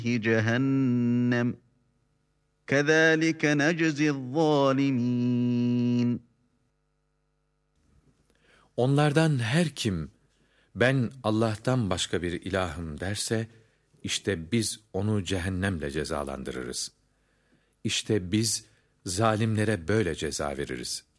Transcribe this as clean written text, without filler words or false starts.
cehennem. Kezalike neczi'z zalimin. Onlardan her kim ben Allah'tan başka bir ilahım derse, işte biz onu cehennemle cezalandırırız. İşte biz zalimlere böyle ceza veririz.